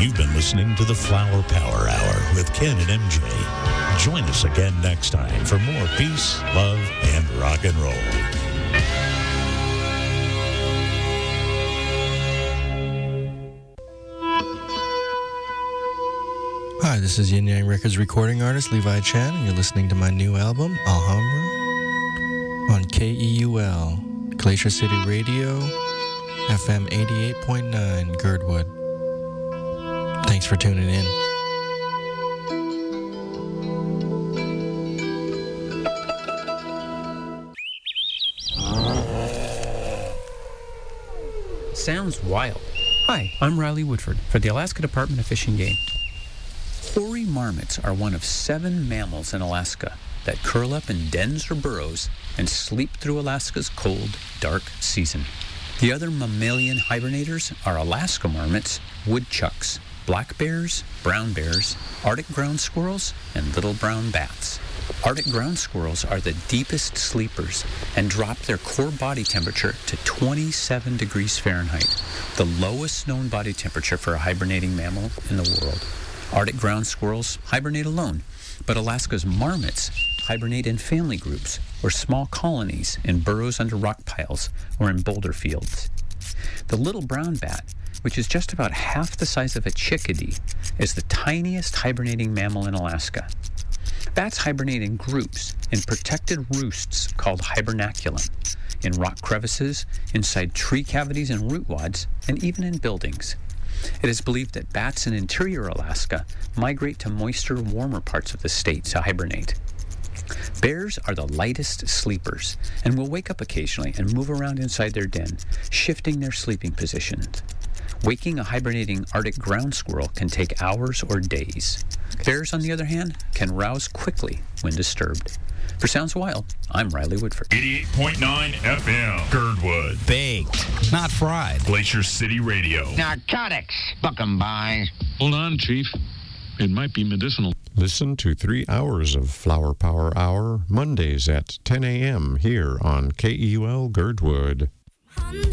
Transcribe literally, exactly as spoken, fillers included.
You've been listening to the Flower Power Hour with Ken and M J. Join us again next time for more peace, love, and rock and roll. Hi, this is Yin Yang Records recording artist Levi Chan, and you're listening to my new album, Alhambra, on K E U L, Glacier City Radio, F M eighty-eight point nine, Girdwood. Thanks for tuning in. Sounds wild. Hi, I'm Riley Woodford for the Alaska Department of Fish and Game. Hoary marmots are one of seven mammals in Alaska that curl up in dens or burrows and sleep through Alaska's cold, dark season. The other mammalian hibernators are Alaska marmots, woodchucks, black bears, brown bears, Arctic ground squirrels, and little brown bats. Arctic ground squirrels are the deepest sleepers and drop their core body temperature to twenty-seven degrees Fahrenheit, the lowest known body temperature for a hibernating mammal in the world. Arctic ground squirrels hibernate alone, but Alaska's marmots hibernate in family groups or small colonies in burrows under rock piles or in boulder fields. The little brown bat, which is just about half the size of a chickadee, is the tiniest hibernating mammal in Alaska. Bats hibernate in groups in protected roosts called hibernaculum, in rock crevices, inside tree cavities and root wads, and even in buildings. It is believed that bats in interior Alaska migrate to moister, warmer parts of the state to hibernate. Bears are the lightest sleepers and will wake up occasionally and move around inside their den, shifting their sleeping positions. Waking a hibernating Arctic ground squirrel can take hours or days. Bears, on the other hand, can rouse quickly when disturbed. For Sounds Wild, I'm Riley Woodford. eighty-eight point nine F M, Girdwood. Baked, not fried. Glacier City Radio. Narcotics, buck 'em boys. Hold on, Chief. It might be medicinal. Listen to three hours of Flower Power Hour, Mondays at ten a.m. here on K E U L Girdwood.